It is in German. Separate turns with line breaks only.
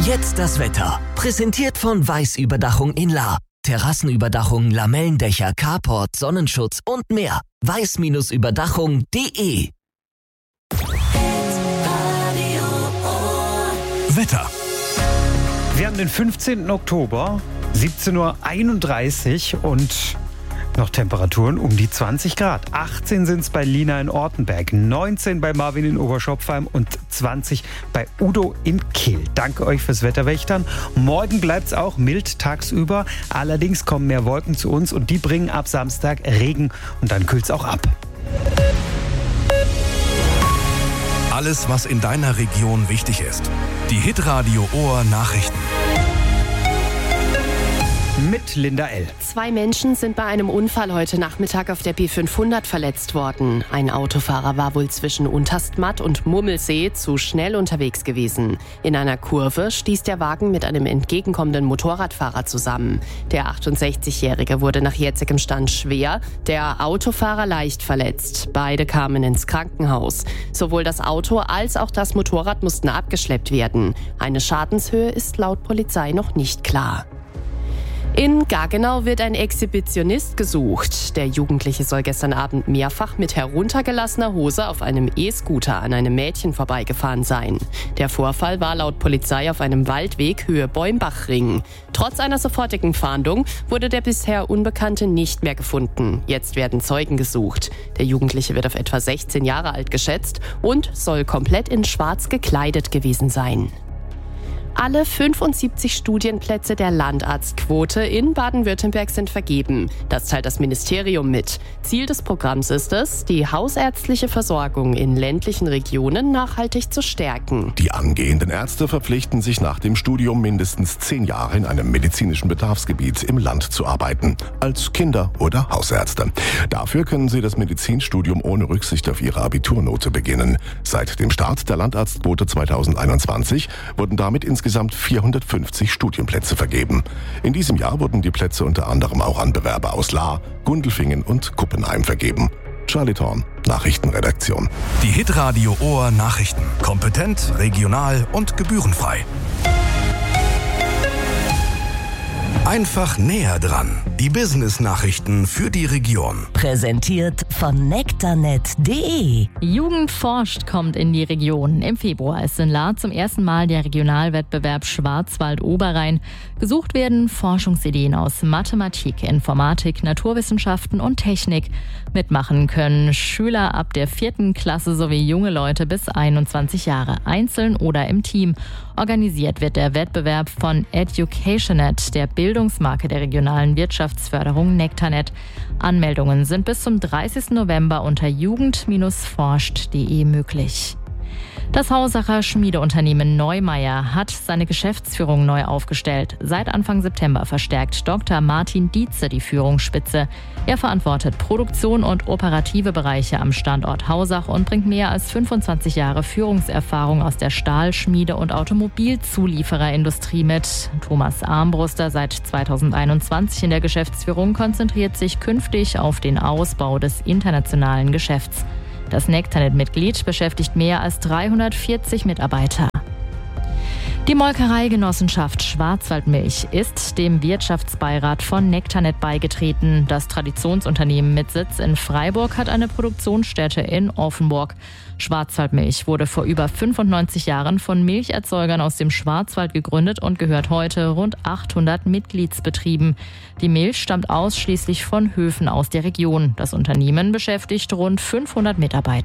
Jetzt das Wetter. Präsentiert von Weiß-Überdachung in Lahr. Terrassenüberdachung, Lamellendächer, Carport, Sonnenschutz und mehr. weiß-überdachung.de.
Wetter. Wir haben den 15. Oktober, 17.31 Uhr und noch Temperaturen um die 20 Grad. 18 sind es bei Lina in Ortenberg, 19 bei Marvin in Oberschopfheim und 20 bei Udo in Kehl. Danke euch fürs Wetterwächtern. Morgen bleibt es auch mild tagsüber. Allerdings kommen mehr Wolken zu uns und die bringen ab Samstag Regen und dann kühlt es auch ab.
Alles, was in deiner Region wichtig ist. Die Hitradio Ohr Nachrichten.
Mit Linda L.
2 Menschen sind bei einem Unfall heute Nachmittag auf der B500 verletzt worden. Ein Autofahrer war wohl zwischen Unterstmatt und Mummelsee zu schnell unterwegs gewesen. In einer Kurve stieß der Wagen mit einem entgegenkommenden Motorradfahrer zusammen. Der 68-Jährige wurde nach jetzigem Stand schwer, der Autofahrer leicht verletzt. Beide kamen ins Krankenhaus. Sowohl das Auto als auch das Motorrad mussten abgeschleppt werden. Eine Schadenshöhe ist laut Polizei noch nicht klar. In Gaggenau wird ein Exhibitionist gesucht. Der Jugendliche soll gestern Abend mehrfach mit heruntergelassener Hose auf einem E-Scooter an einem Mädchen vorbeigefahren sein. Der Vorfall war laut Polizei auf einem Waldweg Höhe Bäumbachring. Trotz einer sofortigen Fahndung wurde der bisher Unbekannte nicht mehr gefunden. Jetzt werden Zeugen gesucht. Der Jugendliche wird auf etwa 16 Jahre alt geschätzt und soll komplett in Schwarz gekleidet gewesen sein. Alle 75 Studienplätze der Landarztquote in Baden-Württemberg sind vergeben. Das teilt das Ministerium mit. Ziel des Programms ist es, die hausärztliche Versorgung in ländlichen Regionen nachhaltig zu stärken.
Die angehenden Ärzte verpflichten sich nach dem Studium mindestens 10 Jahre in einem medizinischen Bedarfsgebiet im Land zu arbeiten, als Kinder- oder Hausärzte. Dafür können sie das Medizinstudium ohne Rücksicht auf ihre Abiturnote beginnen. Seit dem Start der Landarztquote 2021 wurden damit insgesamt 450 Studienplätze vergeben. In diesem Jahr wurden die Plätze unter anderem auch an Bewerber aus Lahr, Gundelfingen und Kuppenheim vergeben. Charlie Thorn, Nachrichtenredaktion.
Die Hitradio Ohr Nachrichten. Kompetent, regional und gebührenfrei. Einfach näher dran. Die Business-Nachrichten für die Region.
Präsentiert von nektarnet.de.
Jugend forscht kommt in die Region. Im Februar ist in Lahr zum ersten Mal der Regionalwettbewerb Schwarzwald-Oberrhein. Gesucht werden Forschungsideen aus Mathematik, Informatik, Naturwissenschaften und Technik. Mitmachen können Schüler ab der 4. Klasse sowie junge Leute bis 21 Jahre, einzeln oder im Team. Organisiert wird der Wettbewerb von Educationet, der Bildungsmarke der regionalen Wirtschaftsförderung Nektarnet. Anmeldungen sind bis zum 30. November unter jugend-forscht.de möglich. Das Hausacher Schmiedeunternehmen Neumeier hat seine Geschäftsführung neu aufgestellt. Seit Anfang September verstärkt Dr. Martin Dietze die Führungsspitze. Er verantwortet Produktion und operative Bereiche am Standort Hausach und bringt mehr als 25 Jahre Führungserfahrung aus der Stahl-, Schmiede- und Automobilzuliefererindustrie mit. Thomas Armbruster, seit 2021 in der Geschäftsführung, konzentriert sich künftig auf den Ausbau des internationalen Geschäfts. Das Nektarnet-Mitglied beschäftigt mehr als 340 Mitarbeiter. Die Molkereigenossenschaft Schwarzwaldmilch ist dem Wirtschaftsbeirat von Nektarnet beigetreten. Das Traditionsunternehmen mit Sitz in Freiburg hat eine Produktionsstätte in Offenburg. Schwarzwaldmilch wurde vor über 95 Jahren von Milcherzeugern aus dem Schwarzwald gegründet und gehört heute rund 800 Mitgliedsbetrieben. Die Milch stammt ausschließlich von Höfen aus der Region. Das Unternehmen beschäftigt rund 500 Mitarbeiter.